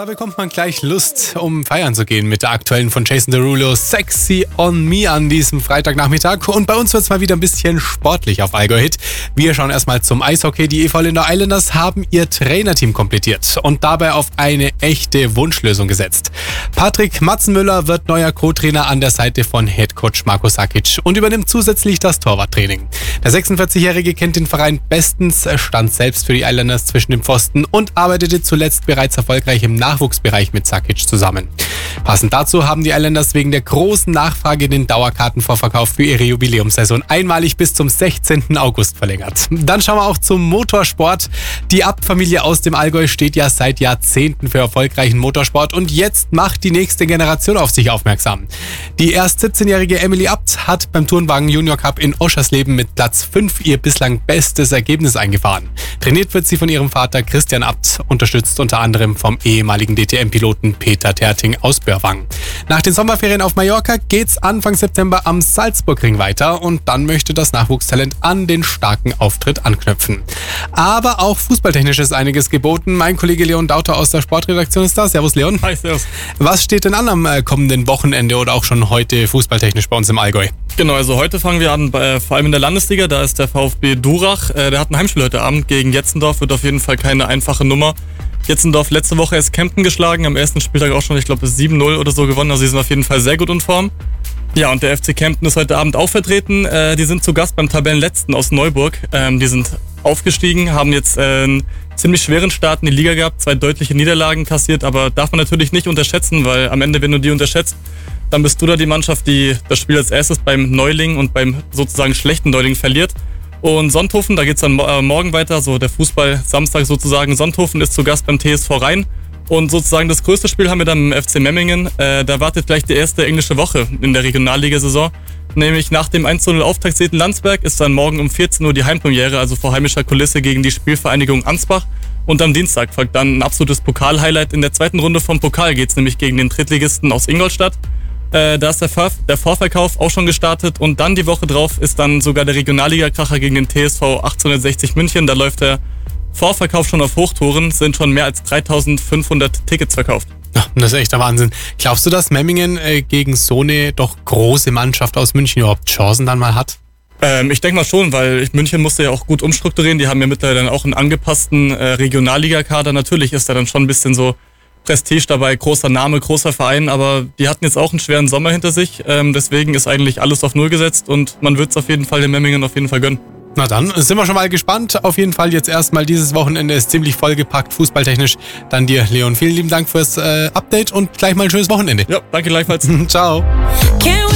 Da bekommt man gleich Lust, um feiern zu gehen mit der aktuellen von Jason Derulo Sexy on Me an diesem Freitagnachmittag. Und bei uns wird es mal wieder ein bisschen sportlich auf Allgäu Hit. Wir schauen erstmal zum Eishockey. Die EV Lindau Islanders haben ihr Trainerteam komplettiert und dabei auf eine echte Wunschlösung gesetzt. Patrick Matzenmüller wird neuer Co-Trainer an der Seite von Headcoach Marko Sakic und übernimmt zusätzlich das Torwarttraining. Der 46-Jährige kennt den Verein bestens, stand selbst für die Islanders zwischen den Pfosten und arbeitete zuletzt bereits erfolgreich im Nachwuchsbereich mit Sakic zusammen. Passend dazu haben die Islanders wegen der großen Nachfrage den Dauerkartenvorverkauf für ihre Jubiläumssaison einmalig bis zum 16. August verlängert. Dann schauen wir auch zum Motorsport. Die Abt-Familie aus dem Allgäu steht ja seit Jahrzehnten für erfolgreichen Motorsport und jetzt macht die nächste Generation auf sich aufmerksam. Die erst 17-jährige Emily Abt hat beim Tourenwagen Junior Cup in Oschersleben mit Platz 5 ihr bislang bestes Ergebnis eingefahren. Trainiert wird sie von ihrem Vater Christian Abt, unterstützt unter anderem vom ehemaligen DTM-Piloten Peter Terting aus Börwang. Nach den Sommerferien auf Mallorca geht's Anfang September am Salzburgring weiter und dann möchte das Nachwuchstalent an den starken Auftritt anknüpfen. Aber auch fußballtechnisch ist einiges geboten. Mein Kollege Leon Dauter aus der Sportredaktion ist da. Servus Leon. Hi, servus. Was steht denn an am kommenden Wochenende oder auch schon heute fußballtechnisch bei uns im Allgäu? Genau, also heute fangen wir an, vor allem in der Landesliga, da ist der VfB Durach. Der hat ein Heimspiel heute Abend gegen Jetzendorf, wird auf jeden Fall keine einfache Nummer. Jetzendorf letzte Woche erst Kempten geschlagen, am ersten Spieltag auch schon, ich glaube, 7-0 oder so gewonnen, also sie sind auf jeden Fall sehr gut in Form. Ja, und der FC Kempten ist heute Abend auch vertreten, die sind zu Gast beim Tabellenletzten aus Neuburg, die sind aufgestiegen, haben jetzt einen ziemlich schweren Start in die Liga gehabt, 2 deutliche Niederlagen kassiert, aber darf man natürlich nicht unterschätzen, weil am Ende, wenn du die unterschätzt, dann bist du da die Mannschaft, die das Spiel als erstes beim Neuling und beim sozusagen schlechten Neuling verliert. Und Sonthofen, da geht's dann morgen weiter, so der Fußball Samstag sozusagen. Sonthofen ist zu Gast beim TSV Rhein. Und sozusagen das größte Spiel haben wir dann im FC Memmingen. Da wartet gleich die erste englische Woche in der Regionalligasaison. Nämlich nach dem 1:0 Auftaktsieg in Landsberg ist dann morgen um 14 Uhr die Heimpremiere, also vor heimischer Kulisse gegen die Spielvereinigung Ansbach. Und am Dienstag folgt dann ein absolutes Pokal-Highlight. In der zweiten Runde vom Pokal geht's nämlich gegen den Drittligisten aus Ingolstadt. Da ist der Vorverkauf auch schon gestartet und dann die Woche drauf ist dann sogar der Regionalliga-Kracher gegen den TSV 1860 München. Da läuft der Vorverkauf schon auf Hochtouren, sind schon mehr als 3500 Tickets verkauft. Ja, das ist echt der Wahnsinn. Glaubst du, dass Memmingen gegen so eine doch große Mannschaft aus München überhaupt Chancen dann mal hat? Ich denke mal schon, weil München musste ja auch gut umstrukturieren. Die haben ja mittlerweile dann auch einen angepassten Regionalliga-Kader. Natürlich ist da dann schon ein bisschen so Prestige dabei, großer Name, großer Verein, aber die hatten jetzt auch einen schweren Sommer hinter sich. Deswegen ist eigentlich alles auf Null gesetzt und man wird es auf jeden Fall den Memmingen auf jeden Fall gönnen. Na dann, sind wir schon mal gespannt. Auf jeden Fall jetzt erstmal dieses Wochenende ist ziemlich vollgepackt, fußballtechnisch. Dann dir, Leon, vielen lieben Dank fürs Update und gleich mal ein schönes Wochenende. Ja, danke gleichfalls. Ciao.